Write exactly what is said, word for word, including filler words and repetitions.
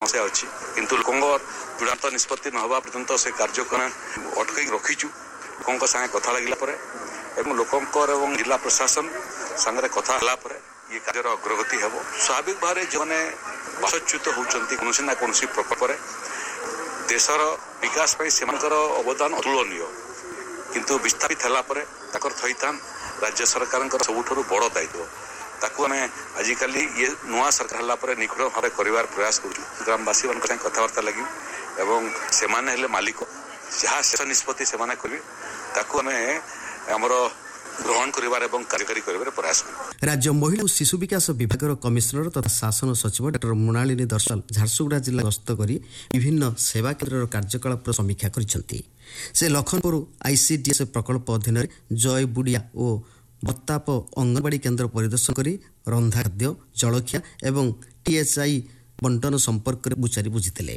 समस्या अच्छी किंतु लोकों चूड़ांत निष्पत्ति न हवा पर्यंत से कार्यक्रम अटकई रखीचु लोकों संगे कथा लगे लोकों जिला प्रशासन संगे कथा ये कार्य अग्रगति हे स्वाभाविक भाव जो मैंने बासच्युत होती कौन ना कौन प्रकल्प देशर विकास से अवदान अतुलनीय किंतु विस्थापित है थईथान राज्य सरकार सबुठ बड़ दायित्व ताकू आम आजिकल ये नुआ सरकार है निखुण भाव कर प्रयास कर ग्रामवासी मान कथबार्ता लगी एवं से मालिक जहाँ शेष निष्पत्ति से करेंगे ताकू आम आमर ग्रहण करिवार एवं कार्यकारी करिवार प्रयास कर राज्य महिला और शिशु विकास विभाग कमिशनर तथा शासन सचिव डॉ मृणालिनी दर्शन झारसुगुड़ा जिला गस्त कर विभिन्न सेवा केन्द्र कार्यकलाप समीक्षा करिसेंती। से लखनपुर आईसीडीएस प्रकल्प अधीन जय बुड़िया और बत्ताप अंगनवाड़ी केन्द्र परिदर्शन कर रंधा खाद्य जलखिया एवं टीएचआई बंटन संपर्क में बुचारी बुझीते।